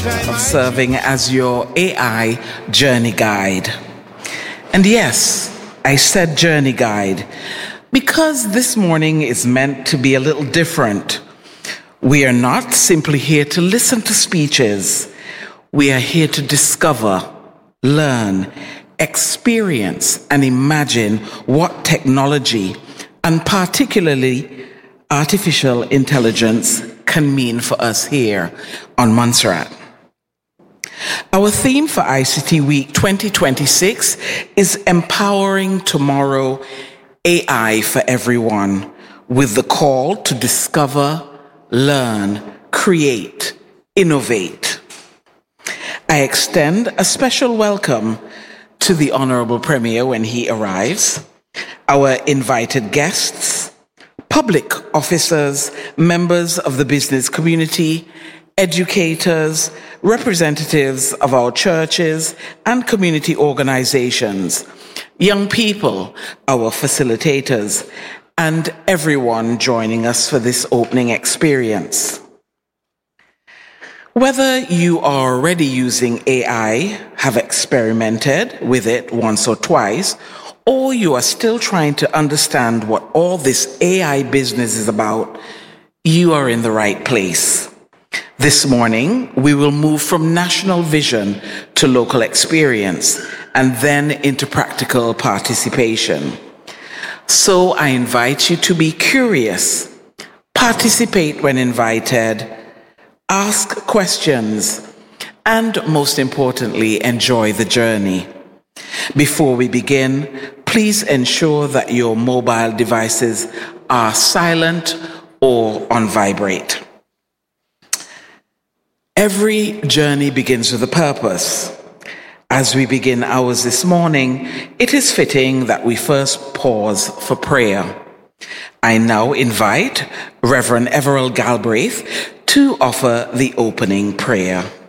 of serving as your AI journey guide. And yes, I said journey guide because this morning is meant to be a little different. We are not simply here to listen to speeches. We are here to discover, learn, experience, and imagine what technology, and particularly artificial intelligence, can mean for us here on Montserrat. Our theme for ICT Week 2026 is Empowering Tomorrow, AI for Everyone, with the call to discover, learn, create, innovate. I extend a special welcome to the Honorable Premier when he arrives, our invited guests, public officers, members of the business community, educators, representatives of our churches and community organizations, young people, our facilitators, and everyone joining us for this opening experience. Whether you are already using AI, have experimented with it once or twice, or you are still trying to understand what all this AI business is about, you are in the right place. This morning, we will move from national vision to local experience and then into practical participation. So I invite you to be curious, participate when invited, ask questions, and most importantly, enjoy the journey. Before we begin, please ensure that your mobile devices are silent or on vibrate. Every journey begins with a purpose. As we begin ours this morning, it is fitting that we first pause for prayer. I now invite Reverend Everald Galbraith to offer the opening prayer.